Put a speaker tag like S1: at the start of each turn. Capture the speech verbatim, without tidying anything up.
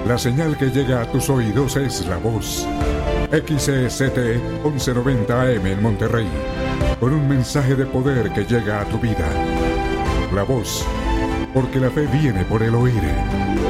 S1: La señal que llega a tus oídos es La Voz. X E C T once noventa A M en Monterrey. Con un mensaje de poder que llega a tu vida. La Voz. Porque la fe viene por el oír.